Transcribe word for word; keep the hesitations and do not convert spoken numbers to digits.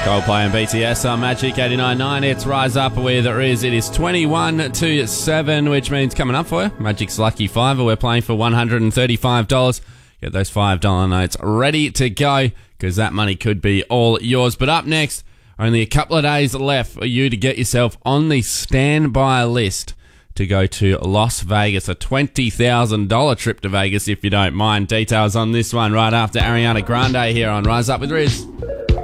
Coldplay and B T S on Magic eighty-nine point nine. It's Rise Up with Riz. It is twenty-one to seven, which means coming up for you, Magic's Lucky Fiver. We're playing for one hundred thirty-five dollars. Get those five dollar notes ready to go, because that money could be all yours. But up next, only a couple of days left for you to get yourself on the standby list to go to Las Vegas, a twenty thousand dollars trip to Vegas if you don't mind. Details on this one right after Ariana Grande here on Rise Up with Riz.